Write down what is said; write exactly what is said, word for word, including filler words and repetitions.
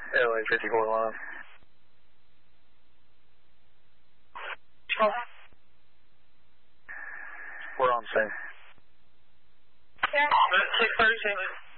L A fifty-four line. Oh. We're on scene. Yeah. six thirty-six.